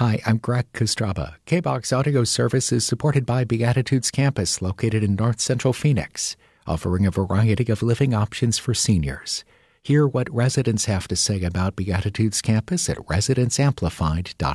Hi, I'm Greg Kostraba. KBOX Audio Service is supported by Beatitudes Campus, located in North Central Phoenix, offering a variety of living options for seniors. Hear what residents have to say about Beatitudes Campus at residenceamplified.org.